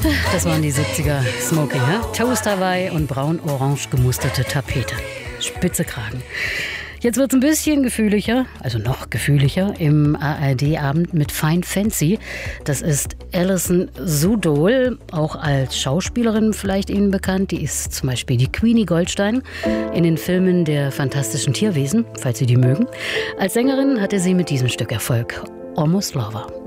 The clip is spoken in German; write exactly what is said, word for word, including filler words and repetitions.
Das waren die siebziger. Smoking, ja? Toast Hawaii und braun-orange gemusterte Tapete. Spitze Kragen. Jetzt wird's ein bisschen gefühliger, also noch gefühliger, im A R D-Abend mit Fine Fancy. Das ist Alison Sudol, auch als Schauspielerin vielleicht Ihnen bekannt. Die ist zum Beispiel die Queenie Goldstein in den Filmen der Fantastischen Tierwesen, falls Sie die mögen. Als Sängerin hatte sie mit diesem Stück Erfolg. Almost Lover.